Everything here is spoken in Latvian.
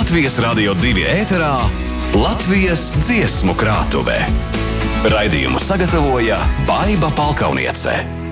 Latvijas Radio 2 ēterā Latvijas dziesmu krātuve. Raidījumu sagatavoja Baiba Palkauniece.